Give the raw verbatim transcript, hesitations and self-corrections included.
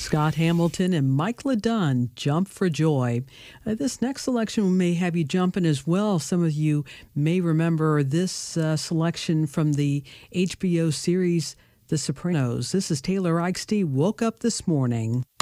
Scott Hamilton and Mike LeDunn, Jump for Joy. Uh, this next selection may have you jumping as well. Some of you may remember this uh, selection from the H B O series The Sopranos. This is Taylor Eichstein, Woke Up This Morning.